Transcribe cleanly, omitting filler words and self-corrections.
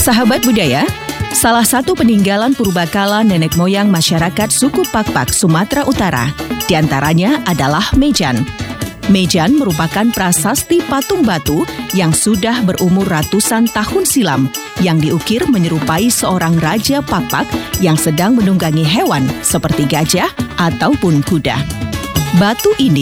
Sahabat budaya, salah satu peninggalan purbakala nenek moyang masyarakat suku Pakpak Sumatera Utara, diantaranya adalah mejan. Mejan merupakan prasasti patung batu yang sudah berumur ratusan tahun silam, yang diukir menyerupai seorang raja Pakpak yang sedang menunggangi hewan seperti gajah ataupun kuda. Batu ini